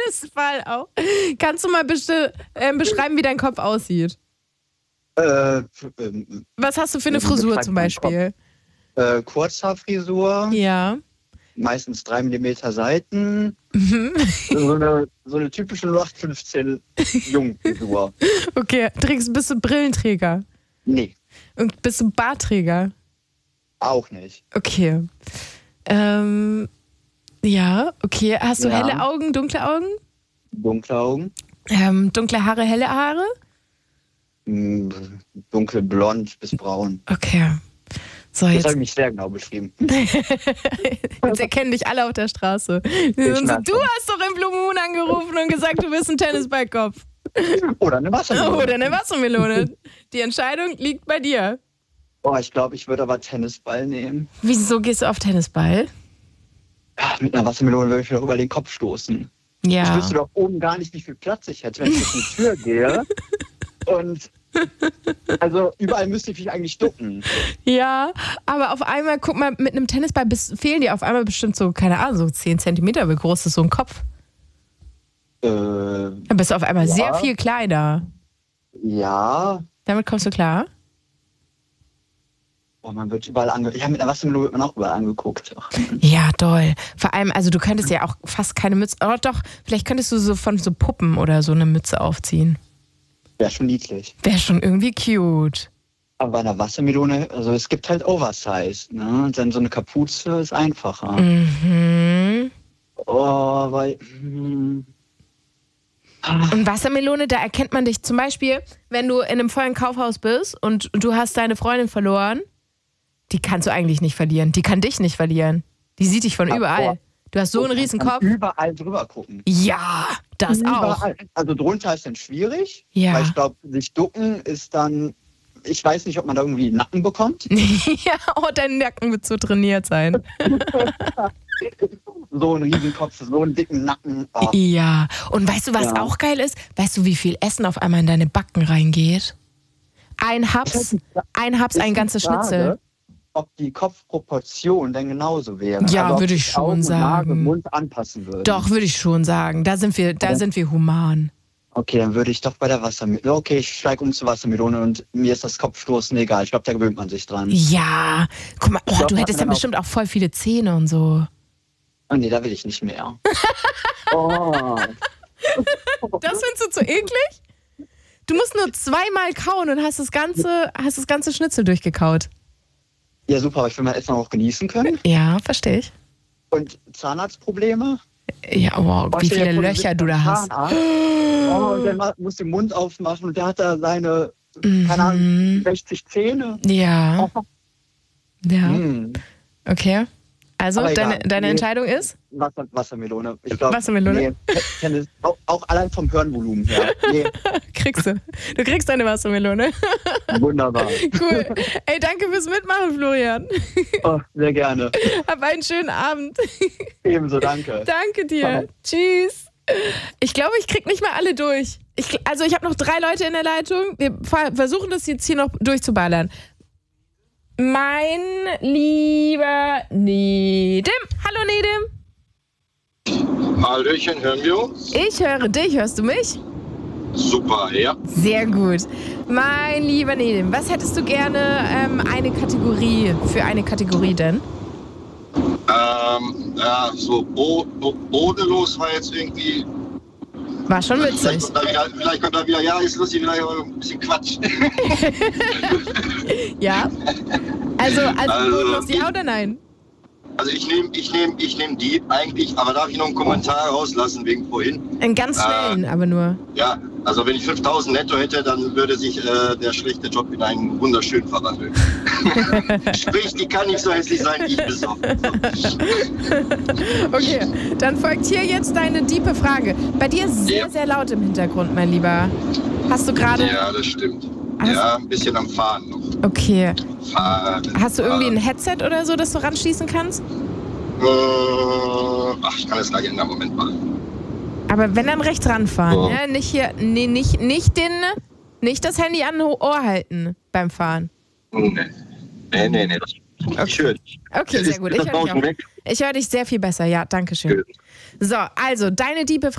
Tennisball auch. Kannst du mal beschreiben, wie dein Kopf aussieht? Was hast du für eine Frisur zum Beispiel? Kurzhaarfrisur. Ja. Meistens 3 Millimeter Seiten. So eine typische 0815 Jungfrisur. Okay, bist du Brillenträger? Nee. Und bist du Bartträger? Auch nicht. Okay. Ja, okay. Hast du helle Augen, dunkle Augen? Dunkle Augen. Dunkle Haare, helle Haare? Dunkelblond bis braun. Okay. So, das jetzt habe ich mich sehr genau beschrieben. Jetzt erkennen dich alle auf der Straße. Du hast doch im Blue Moon angerufen und gesagt, du bist ein Tennisballkopf. Oder eine Wassermelone. Die Entscheidung liegt bei dir. Oh, ich glaube, ich würde aber Tennisball nehmen. Wieso gehst du auf Tennisball? Ja, mit einer Wassermelone würde ich mir doch über den Kopf stoßen. Ja. Ich wüsste doch oben gar nicht, wie viel Platz ich hätte, wenn ich durch die Tür gehe. Und also überall müsste ich mich eigentlich ducken. Ja, aber auf einmal, guck mal, mit einem Tennisball fehlen dir auf einmal bestimmt so, keine Ahnung, so 10 Zentimeter, wie groß ist so ein Kopf? Dann bist du auf einmal sehr viel kleiner. Ja. Damit kommst du klar? Oh, man wird überall angeguckt. Ja, mit einer Wassermelone wird man auch überall angeguckt. Ja, toll. Vor allem, also du könntest ja auch fast keine Mütze, oh doch, vielleicht könntest du so von so Puppen oder so eine Mütze aufziehen. Wäre schon niedlich. Wäre schon irgendwie cute. Aber bei einer Wassermelone, also es gibt halt Oversize, ne? Und dann so eine Kapuze ist einfacher. Mhm. Oh, weil... Und Wassermelone, da erkennt man dich zum Beispiel, wenn du in einem vollen Kaufhaus bist und du hast deine Freundin verloren, die kannst du eigentlich nicht verlieren. Die kann dich nicht verlieren. Die sieht dich von überall. Du hast so einen riesen Kopf. Überall drüber gucken. Ja, das überall. auch. Also drunter ist dann schwierig. Ja. Weil ich glaube, sich ducken ist dann... Ich weiß nicht, ob man da irgendwie einen Nacken bekommt. Ja, oh, dein Nacken wird so trainiert sein. So einen Riesenkopf, so einen dicken Nacken. Oh. Ja, und weißt du, was auch geil ist? Weißt du, wie viel Essen auf einmal in deine Backen reingeht? Ein Haps, ein ganzes Schnitzel. Ob die Kopfproportion denn genauso wäre. Ja, also würde ich schon sagen. Nase, Mund anpassen würde. Doch, würde ich schon sagen. Da sind wir human. Okay, dann würde ich doch bei der Wassermelone. Okay, ich steige um zur Wassermelone und mir ist das Kopfstoßen egal. Ich glaube, da gewöhnt man sich dran. Ja, guck mal, du hättest ja bestimmt auch voll viele Zähne und so. Oh nee, da will ich nicht mehr. Oh. Das findest du zu eklig? Du musst nur 2-mal kauen und hast das ganze Schnitzel durchgekaut. Ja, super, aber ich will mein Essen auch genießen können. Ja, verstehe ich. Und Zahnarztprobleme? Ja, wow, wie viele Löcher du da hast. Oh, und der muss den Mund aufmachen und der hat da seine, keine Ahnung, 60 Zähne. Ja. Oh. Ja. Okay. Also, deine Entscheidung ist? Wassermelone. Ich glaub, Wassermelone? Nee, auch allein vom Hörenvolumen her. Nee. Kriegst du. Du kriegst deine Wassermelone. Wunderbar. Cool. Ey, danke fürs Mitmachen, Florian. Oh, sehr gerne. Hab einen schönen Abend. Ebenso, danke. Danke dir. Tschüss. Ich glaube, ich krieg nicht mal alle durch. Ich habe noch 3 Leute in der Leitung. Wir versuchen das jetzt hier noch durchzuballern. Mein lieber Nedim. Hallo Nedim. Hallöchen, hören wir uns? Ich höre dich. Hörst du mich? Super, ja. Sehr gut. Mein lieber Nedim, was hättest du gerne für eine Kategorie denn? Ja, so bodenlos war jetzt irgendwie... War schon witzig. Vielleicht kommt da wieder, ja, ist lustig, vielleicht auch ein bisschen Quatsch. Ja? Also bodenlos, ja oder nein? Also ich nehm die eigentlich, aber darf ich noch einen Kommentar rauslassen wegen vorhin? Einen ganz schnellen, aber nur. Ja, also wenn ich 5.000 netto hätte, dann würde sich der schlechte Job in einen wunderschönen verwandeln. Sprich, die kann nicht so hässlich sein, wie ich besoffen. Okay, dann folgt hier jetzt deine diepe Frage. Bei dir ist sehr, sehr laut im Hintergrund, mein Lieber. Hast du gerade... Ja, das stimmt. Ja, ein bisschen am Fahren noch. Okay. Fahren. Hast du irgendwie ein Headset oder so, das du ranschließen kannst? Ach, ich kann das gleich in einem Moment machen. Aber wenn dann rechts ranfahren, ja? Nicht hier, nicht das Handy an Ohr halten beim Fahren. Nee, ich höre dich. Okay, sehr gut. Ich höre dich sehr viel besser. Ja, danke schön. So, also, deine diepe